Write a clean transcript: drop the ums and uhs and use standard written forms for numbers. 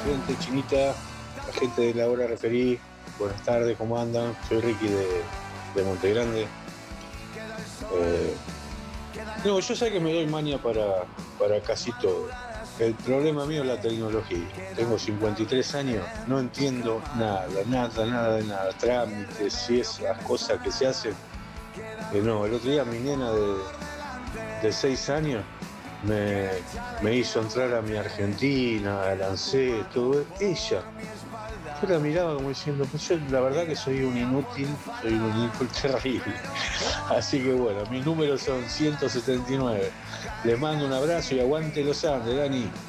gente, Chinita, la gente de la hora referí. Buenas tardes, ¿cómo andan? Soy Ricky de Montegrande. No, yo sé que me doy maña para casi todo. El problema mío es la tecnología. Tengo 53 años, no entiendo nada de nada. Trámites y esas cosas que se hacen. No, el otro día mi nena de 6 años me hizo entrar a mi Argentina, al ANSES, todo. Ella. Yo la miraba como diciendo, pues yo la verdad que soy un inútil terrible. Así que bueno, mis números son 179. Les mando un abrazo y aguante los Andes, Dani.